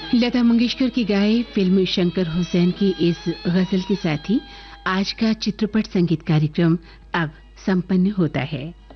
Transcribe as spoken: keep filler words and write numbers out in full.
लता मंगेशकर की गाए फिल्म शंकर हुसैन की इस गजल के साथ ही आज का चित्रपट संगीत कार्यक्रम अब संपन्न होता है।